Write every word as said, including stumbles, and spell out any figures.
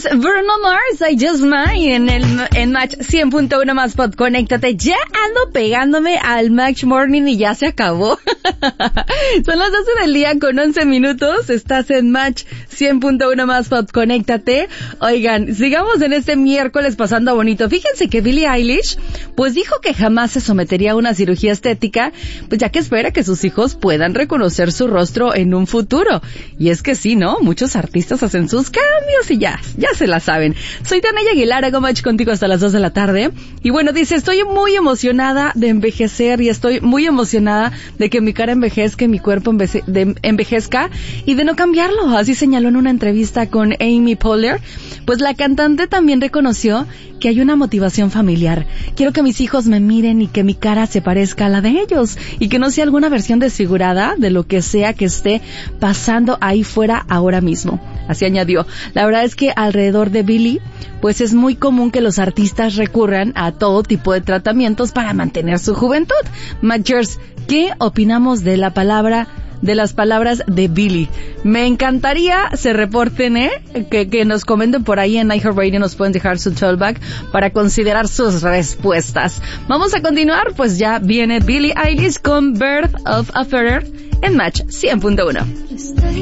es Bruno Mars, I Just Mine, en el en Match cien punto uno más Pod. Conéctate. Ya ando pegándome al Match Morning y ya se acabó. Son las doce del día con once minutos. Estás en Match cien punto uno más Pod. Conéctate. Oigan, sigamos en este miércoles pasando bonito. Fíjense que Billie Eilish, pues dijo que jamás se sometería a una cirugía estética, pues ya que espera que sus hijos puedan reconocer su rostro en un futuro. Y es que sí, ¿no? Muchos artistas hacen sus cambios y ya, ya se la saben. Soy Danaya Aguilar, hago Match contigo hasta las dos de la tarde. Y bueno, dice, estoy muy emocionada de envejecer y estoy muy emocionada de que mi cara envejezca y mi cuerpo envece- de, envejezca y de no cambiarlo. Así señaló en una entrevista con Amy Poehler. Pues la cantante también reconoció que hay una motivación familiar. Quiero que mis hijos me miren y que mi cara se parezca a la de ellos y que no sea alguna versión desfigurada de lo que sea que esté pasando ahí fuera ahora mismo. Así añadió. La verdad es que alrededor de Billie, pues es muy común que los artistas recurran a todo tipo de tratamientos para mantener su juventud. Majors, ¿qué opinamos de la palabra de las palabras de Billie? Me encantaría se reporten, ¿eh? Que, que nos comenten por ahí en iHeartRadio, nos pueden dejar su callback para considerar sus respuestas. Vamos a continuar, pues ya viene Billie Eilish con Birth of a Feather en Match cien punto uno.